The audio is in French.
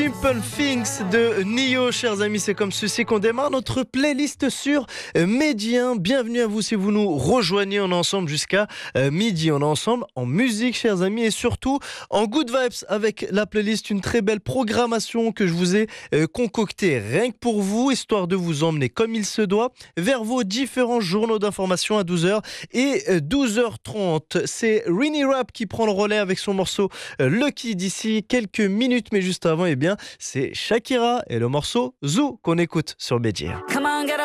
Simple Things de Nio, chers amis, c'est comme ceci qu'on démarre notre playlist sur Médien. Bienvenue à vous si vous nous rejoignez, on est ensemble jusqu'à midi, on est ensemble en musique, chers amis, et surtout en good vibes avec la playlist, une très belle programmation que je vous ai concoctée rien que pour vous, histoire de vous emmener comme il se doit vers vos différents journaux d'information à 12h et 12h30. C'est Rini Rap qui prend le relais avec son morceau Lucky d'ici quelques minutes, mais juste avant, eh bien, c'est Shakira et le morceau Zoo qu'on écoute sur Médien.